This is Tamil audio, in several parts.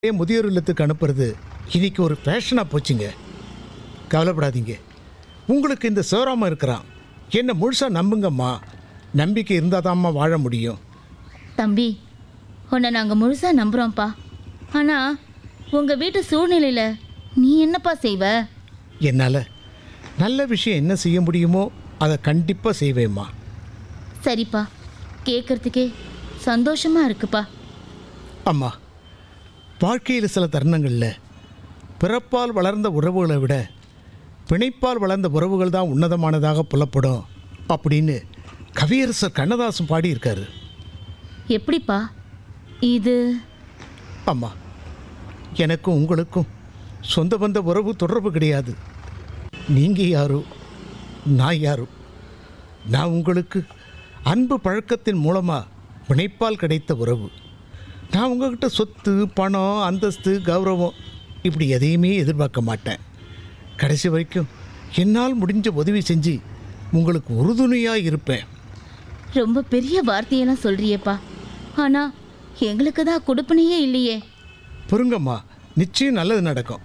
முதியோர் இல்லத்துக்கு அனுப்புறது இன்னைக்கு ஒரு ஃபேஷனாக போச்சுங்க. கவலைப்படாதீங்க, உங்களுக்கு இந்த சிவராமன் இருக்கிறான். என்ன முழுசாக நம்புங்கம்மா. நம்பிக்கை இருந்தாதாம்மா வாழ முடியும். தம்பி, உன்னை நாங்கள் முழுசாக நம்புகிறோம்ப்பா. ஆனால் உங்கள் வீட்டு சூழ்நிலையில் நீ என்னப்பா செய்வ? என்னால் நல்ல விஷயம் என்ன செய்ய முடியுமோ அதை கண்டிப்பாக செய்வேம்மா. சரிப்பா, கேட்குறதுக்கே சந்தோஷமாக இருக்குப்பா. அம்மா, வாழ்க்கையில் சில தருணங்களில் பிறப்பால் வளர்ந்த உறவுகளை விட பிணைப்பால் வளர்ந்த உறவுகள் தான் உன்னதமானதாக புலப்படும் அப்படின்னு கவியரசர் கண்ணதாசன் பாடியிருக்காரு. எப்படிப்பா இது? அம்மா, எனக்கும் உங்களுக்கும் சொந்த பந்த உறவு தொடர்பு கிடையாது. நீங்கள் யாரோ நான் யாரோ. நான் உங்களுக்கு அன்பு பழக்கத்தின் மூலமாக பிணைப்பால் கிடைத்த உறவு. நான் உங்கள்கிட்ட சொத்து, பணம், அந்தஸ்து, கௌரவம் இப்படி எதையுமே எதிர்பார்க்க மாட்டேன். கடைசி வரைக்கும் என்னால் முடிஞ்ச உதவி செஞ்சு உங்களுக்கு உறுதுணையாக இருப்பேன். ரொம்ப பெரிய வார்த்தையெல்லாம் சொல்கிறியேப்பா. ஆனால் எங்களுக்கு தான் கொடுப்பனையே இல்லையே. பொறுங்கம்மா, நிச்சயம் நல்லது நடக்கும்.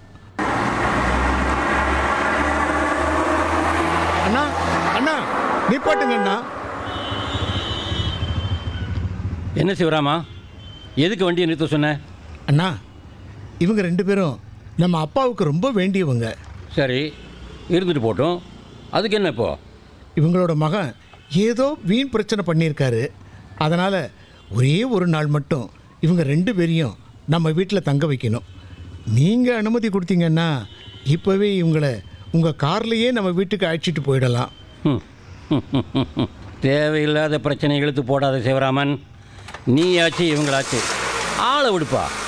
அண்ணா அண்ணா நிப்பாட்டுங்க அண்ணா. என்ன சிவராமா, எதுக்கு வண்டியை நிறுத்த சொன்ன? அண்ணா, இவங்க 2 பேரும் நம்ம அப்பாவுக்கு ரொம்ப வேண்டியவங்க. சரி, இருந்துட்டு போட்டோம். அதுக்கு என்ன இப்போ? இவங்களோட மகன் ஏதோ வீண் பிரச்சனை பண்ணியிருக்காரு. அதனால் ஒரே ஒரு நாள் மட்டும் இவங்க 2 பேரையும் நம்ம வீட்டில் தங்க வைக்கணும். நீங்கள் அனுமதி கொடுத்தீங்கன்னா இப்போவே இவங்களை உங்கள் கார்லேயே நம்ம வீட்டுக்கு அழைச்சிட்டு போயிடலாம். தேவையில்லாத பிரச்சனை இழுத்து போடாத சிவராமன். நீயாச்சு இவங்களாச்சு, ஆளை விடுப்பா.